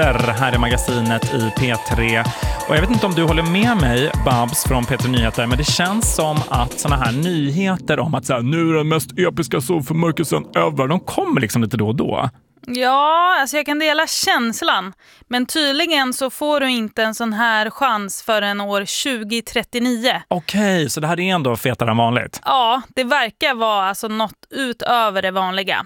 Här är magasinet i P3. Och jag vet inte om du håller med mig, Babs, från P3 Nyheter, men det känns som att såna här nyheter om att så här, nu är den mest episka solförmörkelsen över, de kommer liksom lite då och då. Ja, alltså jag kan dela känslan. Men tydligen så får du inte en sån här chans förrän år 2039. Okej, så det här är ändå fetare än vanligt? Ja, det verkar vara alltså något utöver det vanliga.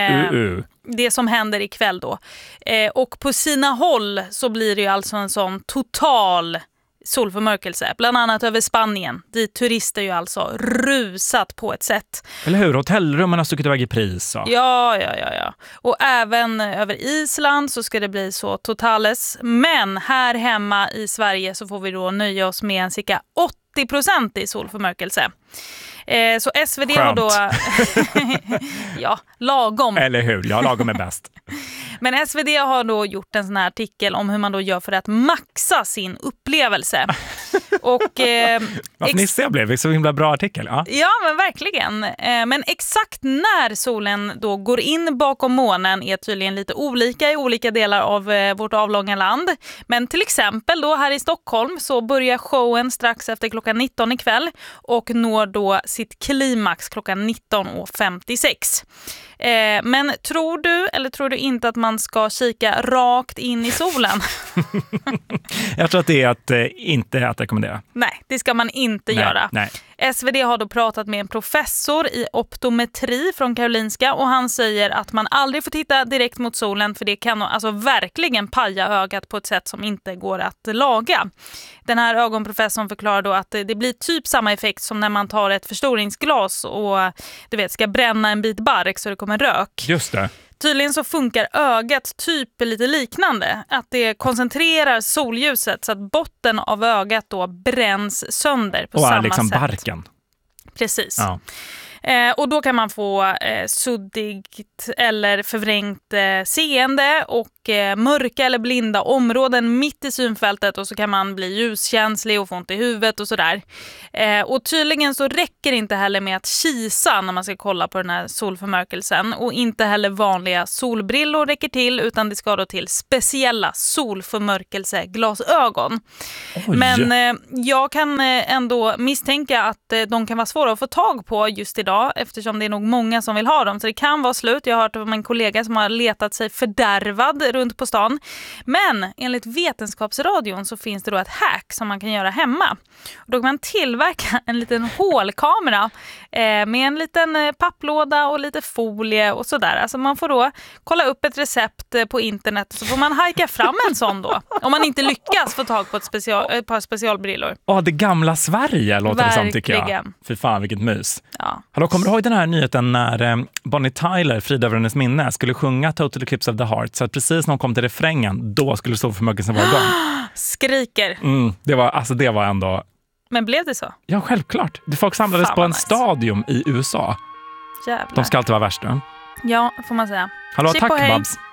Det som händer ikväll då. Och på sina håll så blir det ju alltså en sån total solförmörkelse. Bland annat över Spanien. Dit turister ju alltså rusat på ett sätt. Eller hur? Hotellrummen har stuckit iväg i pris. Så. Ja. Och även över Island så ska det bli så totales. Men här hemma i Sverige så får vi då nöja oss med en cirka 80% i solförmörkelse. Så SvD har då... ja, lagom. Eller hur? Ja, lagom är bäst. Men SvD har då gjort en sån här artikel om hur man då gör för att maxa sin upplevelse. Och vad fnissig jag blev, det är så himla bra artikel. Ja, men verkligen. Men exakt när solen då går in bakom månen är tydligen lite olika i olika delar av vårt avlånga land. Men till exempel då här i Stockholm så börjar showen strax efter klockan 19 ikväll och når då sitt klimax klockan 19.56. Men tror du inte att man ska kika rakt in i solen? Jag tror att det är inte att rekommendera. Nej, det ska man inte göra. Nej. SvD har då pratat med en professor i optometri från Karolinska och han säger att man aldrig får titta direkt mot solen för det kan alltså verkligen paja ögat på ett sätt som inte går att laga. Den här ögonprofessorn förklarar då att det blir typ samma effekt som när man tar ett förstoringsglas och ska bränna en bit bark så det kommer rök. Just det. Tydligen så funkar ögat typ lite liknande. Att det koncentrerar solljuset så att botten av ögat då bränns sönder på samma sätt. Och är liksom barken. Precis. Ja. Och då kan man få suddigt eller förvrängt seende och mörka eller blinda områden mitt i synfältet och så kan man bli ljuskänslig och få ont i huvudet och sådär. Och tydligen så räcker det inte heller med att kisa när man ska kolla på den här solförmörkelsen och inte heller vanliga solbrillor räcker till utan det ska då till speciella solförmörkelseglasögon. Men jag kan ändå misstänka att de kan vara svåra att få tag på just idag eftersom det är nog många som vill ha dem så det kan vara slut. Jag har hört om en kollega som har letat sig fördärvad runt på stan. Men enligt Vetenskapsradion så finns det då ett hack som man kan göra hemma. Och då kan man tillverka en liten hålkamera med en liten papplåda och lite folie och sådär. Alltså man får då kolla upp ett recept på internet så får man hajka fram en sån då. Om man inte lyckas få tag på ett par specialbrillor. Det gamla Sverige låter det som tycker jag. Fy fan vilket mys. Ja. Hallå, kommer du ihåg den här nyheten när Bonnie Tyler, Frida över hennes minne, skulle sjunga Total Eclipse of the Heart så att precis när hon kom till refrängen, då skulle solförmörkelsen vara igång. Skriker. Det var ändå... Men blev det så? Ja, självklart. Folk samlades på en stadion i USA. Jävlar. De ska alltid vara värst. Ja, får man säga. Hallå, tack Babs.